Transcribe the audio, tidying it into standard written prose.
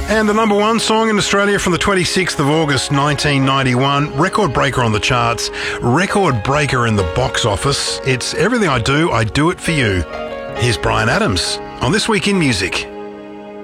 And the number one song in Australia from the 26th of August 1991, record breaker on the charts, record breaker in the box office. It's Everything I Do it for You. Here's Bryan Adams on This Week in Music.